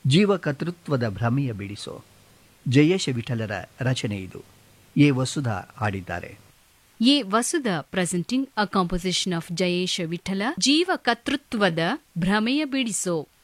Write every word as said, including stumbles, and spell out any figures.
ಜೀವಕರ್ತೃತ್ವದ ಭ್ರಮೆಯ ಬಿಡಿಸೋ ಜಯೇಶ ವಿಠಲರ ರಚನೆ ಇದು. ಎ ವಸುಧಾ ಹಾಡಿದ್ದಾರೆ. A Vasudha presenting a composition of Jayesh Vittala, ಜೀವಕರ್ತೃತ್ವದ ಭ್ರಮೆಯ ಬಿಡಿಸೋ.